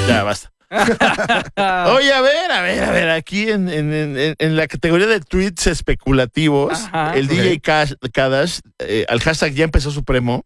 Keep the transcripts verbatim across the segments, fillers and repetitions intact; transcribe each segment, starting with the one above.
Ya, basta. Oye, a ver, a ver, a ver, aquí en, en, en, en la categoría de tweets especulativos, Ajá, el okay. D J Cash, Kadash, eh, al hashtag ya empezó Supremo,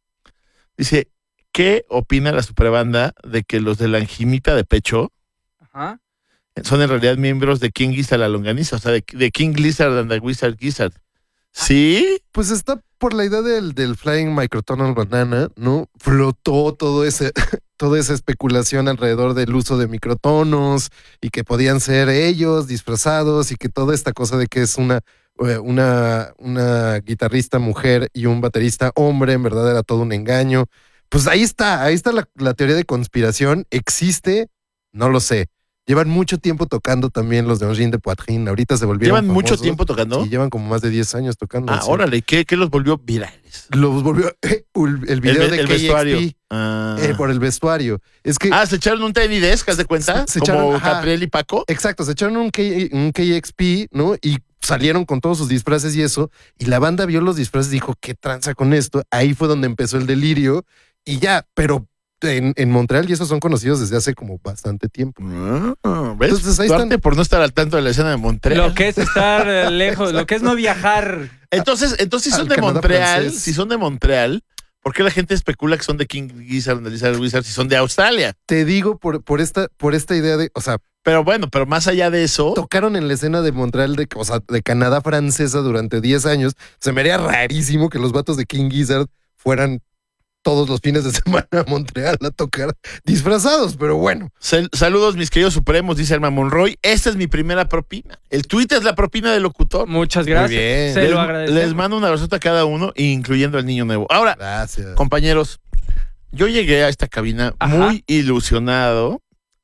dice, ¿qué opina la superbanda de que los de la anjimita de pecho Ajá. son en realidad miembros de King Gizzard la longaniza? O sea, de, de King Lizard and the Wizard Gizzard. ¿Sí? Pues está por la idea del, del Flying Microtonal Banana, ¿no? Flotó todo ese, toda esa especulación alrededor del uso de microtonos y que podían ser ellos disfrazados y que toda esta cosa de que es una, una, una guitarrista mujer y un baterista hombre, en verdad era todo un engaño. Pues ahí está, ahí está la, la teoría de conspiración. ¿Existe? No lo sé. Llevan mucho tiempo tocando también los de Engine de Poitrine. Ahorita se volvieron ¿Llevan famosos. mucho tiempo tocando? Sí, llevan como más de diez años tocando. Ah, sí. órale, ¿qué, ¿qué los volvió virales? Los volvió eh, el video el, de el K X P, vestuario. Ah. eh, por el vestuario. Es que Ah, ¿se echaron un Tiny Desk, haz de cuenta? Se- se Como echaron, ajá. Capriel y Paco. exacto, se echaron un, K, un K X P, ¿no? Y salieron con todos sus disfraces y eso. Y la banda vio los disfraces y dijo, ¿qué tranza con esto? Ahí fue donde empezó el delirio. Y ya, pero en, en Montreal, y esos son conocidos desde hace como bastante tiempo. Ah, ¿ves? Entonces, ahí Suerte están. por no estar al tanto de la escena de Montreal. Lo que es estar eh, lejos, lo que es no viajar. Entonces, entonces si Al son de Canadá Montreal, francés. si son de Montreal, ¿por qué la gente especula que son de King Gizzard, de Lizard Wizard, si son de Australia? Te digo por, por, esta, por esta idea de, o sea, Pero bueno, pero más allá de eso, tocaron en la escena de Montreal, de, o sea, de Canadá francesa durante diez años. Se me haría rarísimo que los vatos de King Gizzard fueran todos los fines de semana a Montreal a tocar disfrazados, pero bueno. sal- saludos mis queridos supremos, dice Alma Monroy. Esta es mi primera propina. El tweet es la propina del locutor. Muchas gracias. bien. Se les, lo agradecemos. les mando una abrazota a cada uno, incluyendo al niño nuevo. Ahora, Gracias. compañeros, yo llegué a esta cabina Ajá. muy ilusionado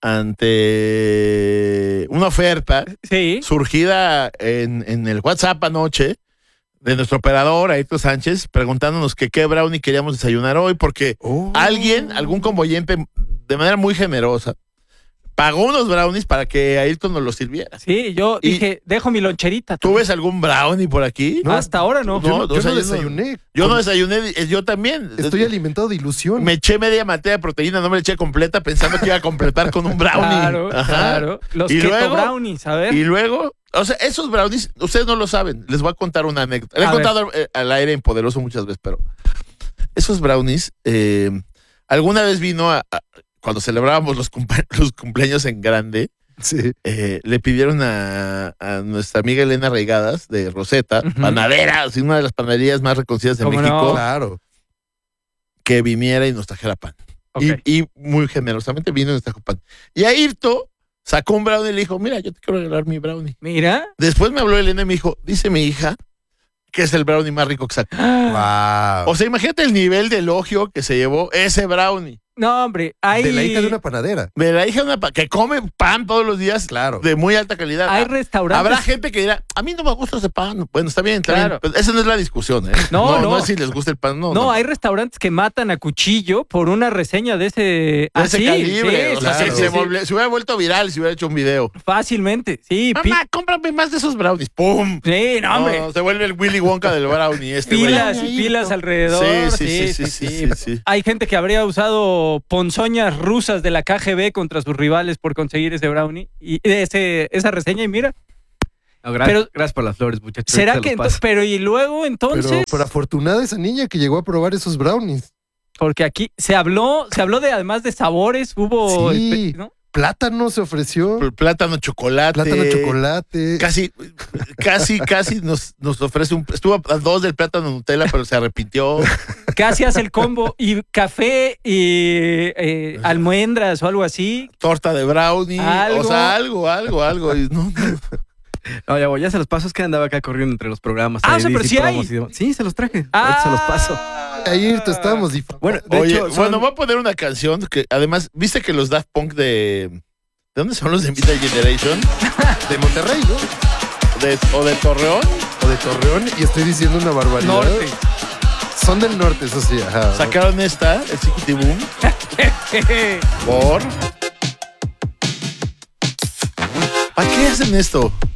ante una oferta Sí. surgida en, en el WhatsApp anoche de nuestro operador, Ayrton Sánchez, preguntándonos que qué brownie queríamos desayunar hoy, porque Oh. alguien, algún convoyente, de manera muy generosa, pagó unos brownies para que Ayrton nos los sirviera. Sí, yo Y- dije, dejo mi loncherita. ¿Tú ves algún brownie por aquí? No, Hasta ahora no. Yo no, No, yo o sea, no yo no- desayuné. Yo no desayuné, eh, yo también. Estoy alimentado de ilusión. Me eché media matea de proteína, no me la eché completa pensando que iba a completar con un brownie. Claro, Ajá. claro. Los Y keto luego- brownies, a ver. Y luego, o sea, esos brownies, ustedes no lo saben. Les voy a contar una anécdota. Le he A ver. contado eh, al aire en Poderoso muchas veces, pero esos brownies, eh, alguna vez vino a, a- cuando celebrábamos los, cumple- los cumpleaños en grande, Sí. eh, le pidieron a, a nuestra amiga Elena Reigadas de Rosetta, Ujú. panadera, así, una de las panaderías más reconocidas de ¿Cómo México, no? Claro. que viniera y nos trajera pan. Ok. Y, y muy generosamente vino y nos trajo pan. Y Ayrton sacó un brownie y le dijo, mira, yo te quiero regalar mi brownie. Mira. Después me habló Elena y me dijo, dice mi hija que es el brownie más rico que saca. Wow. O sea, imagínate el nivel de elogio que se llevó ese brownie. No, hombre, hay, De la hija de una panadera. De la hija de una pa- que come pan todos los días Claro. de muy alta calidad. hay Ah, restaurantes. Habrá gente que dirá, a mí no me gusta ese pan. Bueno, está bien, está Claro. bien. Pero esa no es la discusión, ¿eh? No, no. no. es si les gusta el pan, no. No, hay restaurantes que matan a cuchillo por una reseña de ese, de ese así, calibre. sí, o sea, sí, se, sí, se sí. volvió- se hubiera vuelto viral si hubiera hecho un video. Fácilmente. Sí, pi- Mamá, cómprame más de esos brownies. ¡Pum! sí, no, hombre. No, se vuelve el Willy Wonka del brownie este güey. Pilas y pilas alrededor. Sí, sí, sí, sí, sí, sí, sí. Hay gente que habría usado ponzoñas rusas de la K G B contra sus rivales por conseguir ese brownie y ese, esa reseña y mira. No, gra- Pero- gracias por las flores, muchachos. ¿Será Ahorita que los entonces, paso. pero y luego entonces? Pero, pero afortunada esa niña que llegó a probar esos brownies. Porque aquí se habló, se habló de además de sabores, hubo Sí. espe- ¿no? Plátano se ofreció. Pl- Plátano, chocolate. Plátano, chocolate. Casi, casi, casi nos, nos ofrece un. Estuvo a dos del plátano Nutella, pero se arrepintió. Casi hace el combo y café y eh, almendras o algo así. Torta de brownie. ¿Algo? O sea, algo, algo, algo. Y no, no. No, ya, voy, ya se los paso. Es que andaba acá corriendo entre los programas. Ah, ahí, o sea, pero Dizzy sí hay. Promos y demás. Sí, se los traje. Ahorita se los paso. Ahí te estábamos dif- Bueno, de Oye, hecho, son- bueno, voy a poner una canción que además, ¿viste que los Daft Punk de. ¿De dónde son los de Invita Generation? de Monterrey, ¿no? De- ¿O de Torreón? O de Torreón, y estoy diciendo una barbaridad. Norte. Son del norte, eso sí. Ajá. Sacaron esta, el Chiquiti Boom. ¿Por? ¿Para qué hacen esto?